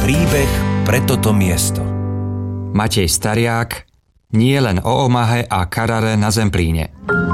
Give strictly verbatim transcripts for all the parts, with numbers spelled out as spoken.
Príbeh pre toto miesto. Matej Stariák, Nie len o Omahe a Carrare na Zemplíne.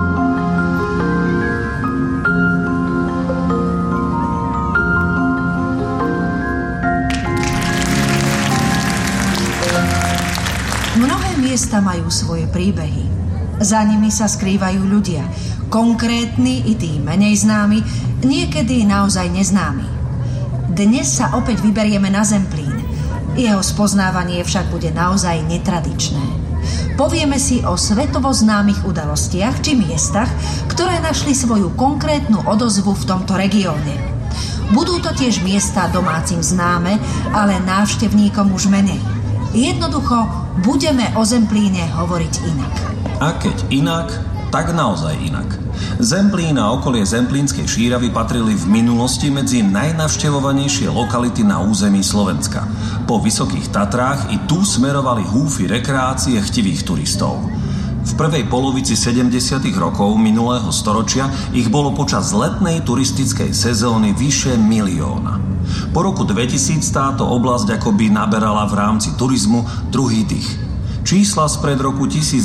Mnohé miesta majú svoje príbehy. Za nimi sa skrývajú ľudia, konkrétni i tí menej známi, niekedy naozaj neznámi. Dnes sa opäť vyberieme na Zemplín. Jeho spoznávanie však bude naozaj netradičné. Povieme si o svetovo známych udalostiach či miestach, ktoré našli svoju konkrétnu odozvu v tomto regióne. Budú to tiež miesta domácim známe, ale návštevníkom už menej. Jednoducho budeme o Zemplíne hovoriť inak. A keď inak, tak naozaj inak. Zemplín a okolie Zemplínskej šíravy patrili v minulosti medzi najnavštevovanejšie lokality na území Slovenska. Po Vysokých Tatrách i tu smerovali húfy rekreácie chtivých turistov. V prvej polovici sedemdesiatych rokov minulého storočia ich bolo počas letnej turistickej sezóny vyše milióna. Po roku dvetisíc táto oblasť akoby naberala v rámci turizmu druhý dých. Čísla spred roku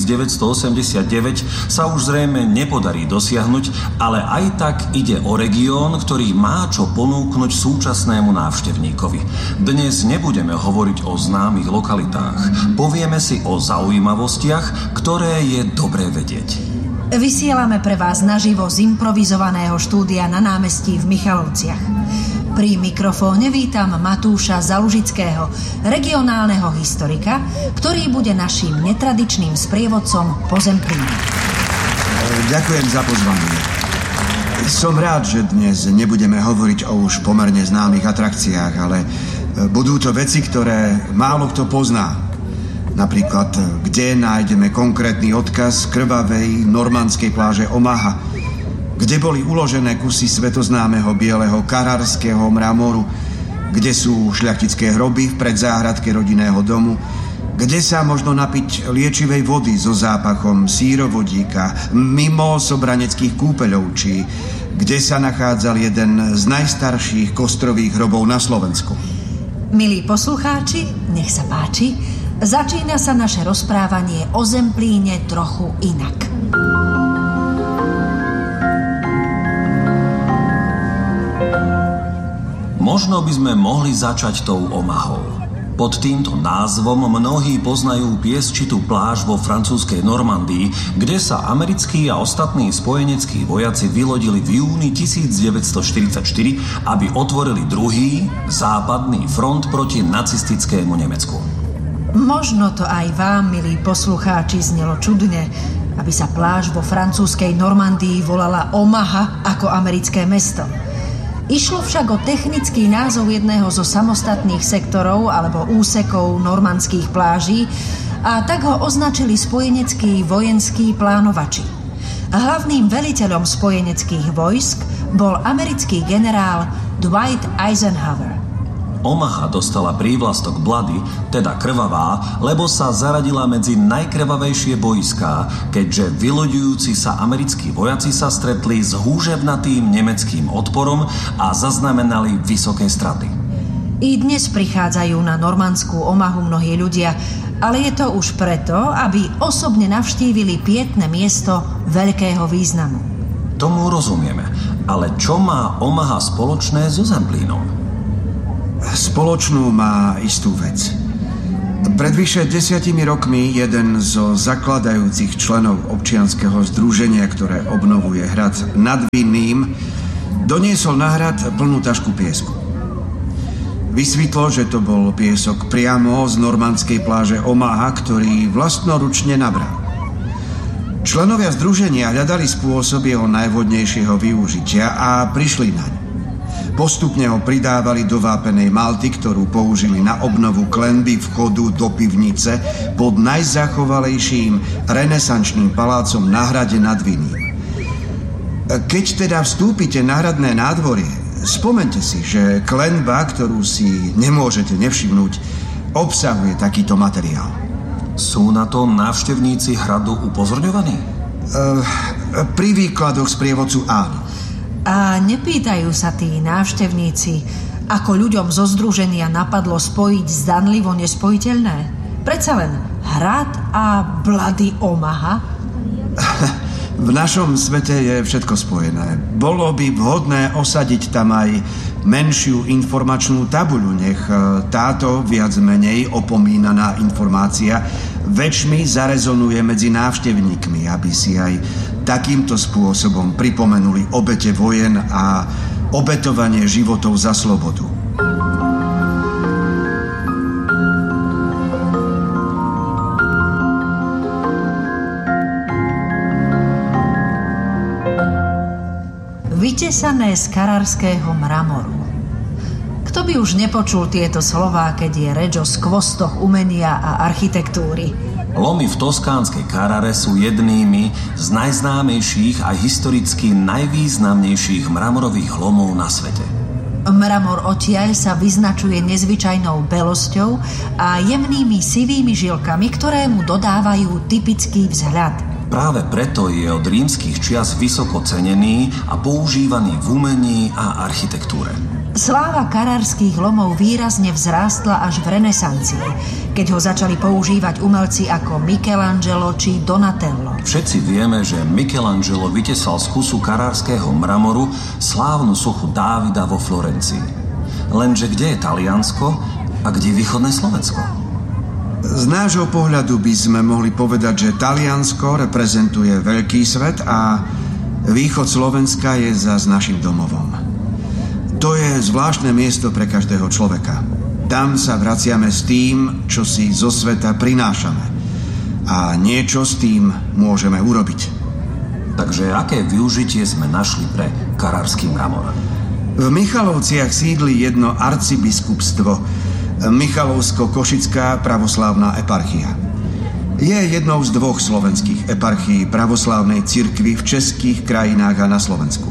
devätnásťstoosemdesiatdeväť sa už zrejme nepodarí dosiahnuť, ale aj tak ide o región, ktorý má čo ponúknuť súčasnému návštevníkovi. Dnes nebudeme hovoriť o známych lokalitách. Povieme si o zaujímavostiach, ktoré je dobré vedieť. Vysielame pre vás naživo z improvizovaného štúdia na námestí v Michalovciach. Pri mikrofóne vítam Matúša Zalužického, regionálneho historika, ktorý bude naším netradičným sprievodcom po Zemplíne. Ďakujem za pozvanie. Som rád, že dnes nebudeme hovoriť o už pomerne známych atrakciách, ale budú to veci, ktoré málo kto pozná. Napríklad, kde nájdeme konkrétny odkaz krvavej normandskej pláže Omaha, kde boli uložené kusy svetoznámeho bieleho kararského mramoru, kde sú šľachtické hroby v predzáhradke rodinného domu, kde sa možno napiť liečivej vody so zápachom sírovodíka mimo sobraneckých kúpeľov, či kde sa nachádzal jeden z najstarších kostrových hrobov na Slovensku. Milí poslucháči, nech sa páči, začína sa naše rozprávanie o Zemplíne trochu inak. Možno by sme mohli začať tou Omahou. Pod týmto názvom mnohí poznajú piesčitú pláž vo francúzskej Normandii, kde sa americkí a ostatní spojeneckí vojaci vylodili v júni devätnásťstoštyridsaťštyri, aby otvorili druhý, západný front proti nacistickému Nemecku. Možno to aj vám, milí poslucháči, znelo čudne, aby sa pláž vo francúzskej Normandii volala Omaha ako americké mesto. Išlo však o technický názov jedného zo samostatných sektorov alebo úsekov normandských pláží a tak ho označili spojeneckí vojenskí plánovači. Hlavným veliteľom spojeneckých vojsk bol americký generál Dwight Eisenhower. Omaha dostala prívlastok Bloody, teda krvavá, lebo sa zaradila medzi najkrvavejšie bojská, keďže vyloďujúci sa americkí vojaci sa stretli s húževnatým nemeckým odporom a zaznamenali vysoké straty. I dnes prichádzajú na normandskú Omahu mnohí ľudia, ale je to už preto, aby osobne navštívili pietné miesto veľkého významu. Tomu rozumieme, ale čo má Omaha spoločné so Zemplínom? Spoločnú má istú vec. Pred vyše desiatimi rokmi jeden zo zakladajúcich členov občianskeho združenia, ktoré obnovuje hrad nad Vinným, doniesol na hrad plnú tašku piesku. Vysvetlo, že to bol piesok priamo z normandskej pláže Omaha, ktorý vlastnoručne nabral. Členovia združenia hľadali spôsob jeho najvhodnejšieho využitia a prišli naň. Postupne ho pridávali do vápenej malty, ktorú použili na obnovu klenby vchodu do pivnice pod najzachovalejším renesančným palácom na hrade nad Vinným. Keď teda vstúpite na hradné nádvorie, spomente si, že klenba, ktorú si nemôžete nevšimnúť, obsahuje takýto materiál. Sú na to návštevníci hradu upozorňovaní? Uh, pri výkladoch sprievodcu áno. A nepýtajú sa tí návštevníci, Ako ľuďom zo združenia napadlo spojiť zdanlivo nespojiteľné? Predsa len hrad a Bloody Omaha? V našom svete je všetko spojené. Bolo by vhodné osadiť tam aj menšiu informačnú tabuľu, nech táto viac menej opomínaná informácia väčšmi zarezonuje medzi návštevníkmi, aby si aj takýmto spôsobom pripomenuli obete vojen a obetovanie životov za slobodu. Vytesané z kararského mramoru. Kto by už nepočul tieto slová, keď je reč o skvostoch umenia a architektúry? Lomy v toskánskej Carrare sú jednými z najznámejších a historicky najvýznamnejších mramorových lomov na svete. Mramor odtiaľ sa vyznačuje nezvyčajnou belosťou a jemnými sivými žilkami, ktoré mu dodávajú typický vzhľad. Práve preto je od rímskych čias vysoko cenený a používaný v umení a architektúre. Sláva kararských lomov výrazne vzrástla až v renesancii, keď ho začali používať umelci ako Michelangelo či Donatello. Všetci vieme, že Michelangelo vytesal z kusu kararského mramoru slávnu sochu Dávida vo Florencii. Lenže kde je Taliansko a kde východné Slovensko? Z nášho pohľadu by sme mohli povedať, že Taliansko reprezentuje veľký svet a východ Slovenska je zas našim domovom. To je zvláštne miesto pre každého človeka. Tam sa vraciame s tým, čo si zo sveta prinášame. A niečo s tým môžeme urobiť. Takže aké využitie sme našli pre kararský mramor? V Michalovciach sídli jedno arcibiskupstvo, Michalovsko-Košická pravoslávna eparchia. Je jednou z dvoch slovenských eparchií pravoslávnej cirkvi v českých krajinách a na Slovensku.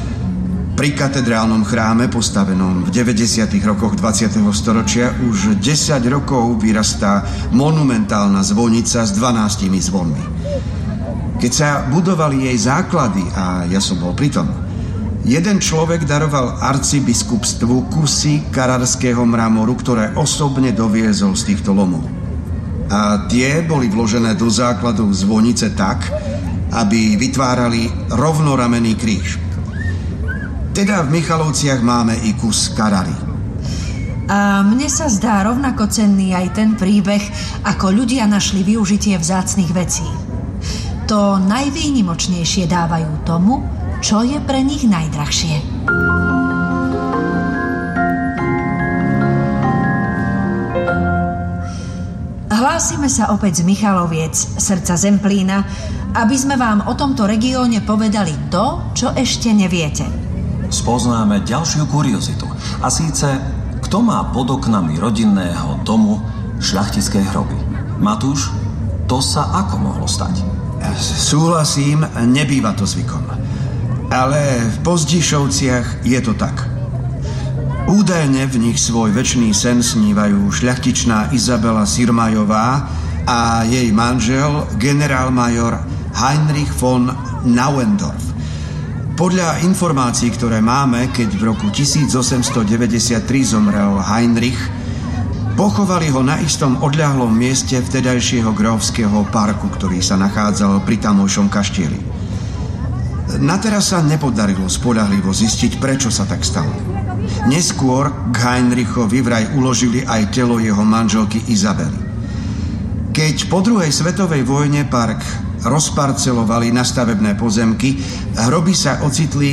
Pri katedrálnom chráme, postavenom v deväťdesiatych rokoch dvadsiateho storočia, už desať rokov vyrastá monumentálna zvonica s dvanástimi zvonmi. Keď sa budovali jej základy, a ja som bol pritom, jeden človek daroval arcibiskupstvu kusy kararského mramoru, ktoré osobne doviezol z týchto lomov. A tie boli vložené do základov zvonice tak, aby vytvárali rovnoramenný kríž. Teda v Michalovciach máme i kus Carrary. A mne sa zdá rovnako cenný aj ten príbeh, ako ľudia našli využitie vzácnych vecí. To najvýnimočnejšie dávajú tomu, čo je pre nich najdrahšie. Hlásime sa opäť z Michaloviec, srdca Zemplína, aby sme vám o tomto regióne povedali to, čo ešte neviete. Spoznáme ďalšiu kuriozitu. A síce, kto má pod oknami rodinného domu šľachtické hroby? Matúš, to sa ako mohlo stať? Súhlasím, nebýva to zvykom. Ale v Pozdišovciach je to tak. Údajne v nich svoj večný sen snívajú šľachtičná Izabela Sirmajová a jej manžel, generálmajor Heinrich von Nauendorf. Podľa informácií, ktoré máme, keď v roku tisícosemstodeväťdesiattri zomrel Heinrich, pochovali ho na istom odľahlom mieste vtedajšieho grófskeho parku, ktorý sa nachádzal pri tamojšom kaštieli. Na teraz sa nepodarilo spoľahlivo zistiť, prečo sa tak stalo. Neskôr k Heinrichovi vraj uložili aj telo jeho manželky Izabely. Keď po druhej svetovej vojne park rozparcelovali na stavebné pozemky, hroby sa ocitli